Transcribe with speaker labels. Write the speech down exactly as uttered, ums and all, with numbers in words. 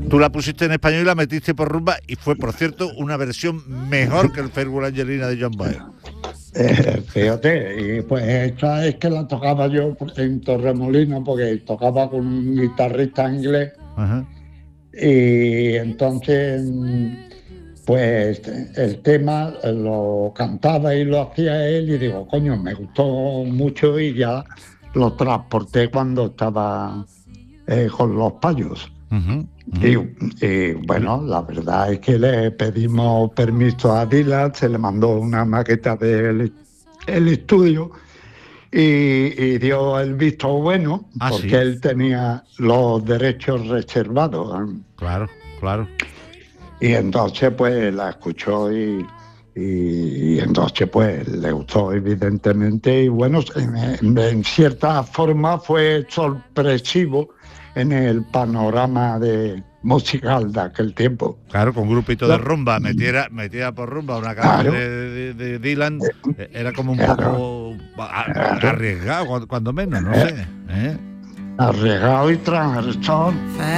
Speaker 1: Tú la pusiste en español y la metiste por rumba y fue, por cierto, una versión mejor que el Faithful Angelina de John Baez.
Speaker 2: Eh, fíjate, y pues esta es que la tocaba yo en Torremolinos porque tocaba con un guitarrista inglés.
Speaker 1: Ajá.
Speaker 2: Y entonces, pues el tema lo cantaba y lo hacía él y digo, coño, me gustó mucho y ya lo transporté cuando estaba eh, con los Payos.
Speaker 1: Uh-huh, uh-huh.
Speaker 2: Y, y bueno, la verdad es que le pedimos permiso a Dylan, se le mandó una maqueta del el estudio y, y dio el visto bueno,
Speaker 1: ah,
Speaker 2: porque
Speaker 1: ¿sí?
Speaker 2: él tenía los derechos reservados.
Speaker 1: Claro, claro.
Speaker 2: Y entonces pues la escuchó y, y, y entonces pues le gustó evidentemente y bueno, en, en cierta forma fue sorpresivo en el panorama de musical de aquel tiempo.
Speaker 1: Claro, con un grupito de rumba, metiera, metiera por rumba una canción
Speaker 2: Claro.
Speaker 1: de, de, de Dylan, eh, era como un
Speaker 2: claro.
Speaker 1: poco a,
Speaker 2: claro.
Speaker 1: arriesgado, cuando, cuando menos, no sé. ¿eh?
Speaker 2: Arriesgado y transgresor.